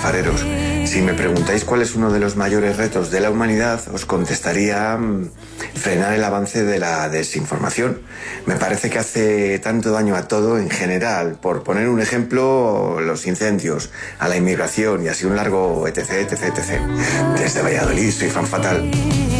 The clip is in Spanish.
chafareros. Si me preguntáis cuál es uno de los mayores retos de la humanidad, os contestaría frenar el avance de la desinformación. Me parece que hace tanto daño a todo en general. Por poner un ejemplo, los incendios, a la inmigración y así un largo etc, etc, etc. Desde Valladolid soy Fan Fatal.